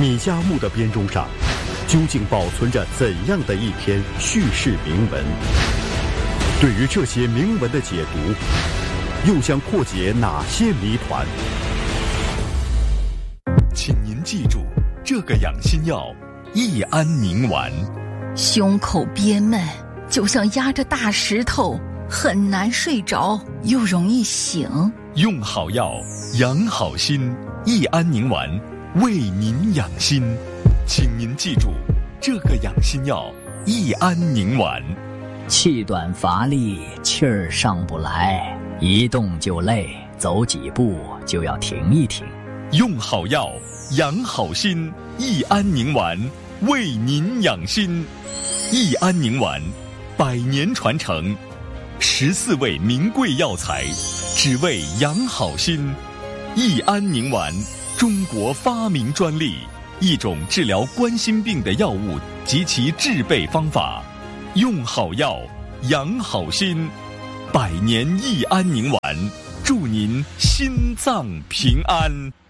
米迦木的编钟上，究竟保存着怎样的一篇叙事铭文？对于这些铭文的解读，又将破解哪些谜团？请您记住，这个养心药益安宁丸。 胸口憋闷，就像压着大石头，很难睡着，又容易醒。 用好药，养好心，益安宁丸为您养心。请您记住，这个养心药益安宁丸。 气短乏力，气儿上不来，一动就累，走几步就要停一停。 用好药，养好心，益安宁丸为您养心。益安宁丸100年传承，14味名贵药材，只为养好心。益安宁丸，中国发明专利，一种治疗冠心病的药物及其制备方法。用好药，养好心，100年益安宁丸，祝您心脏平安。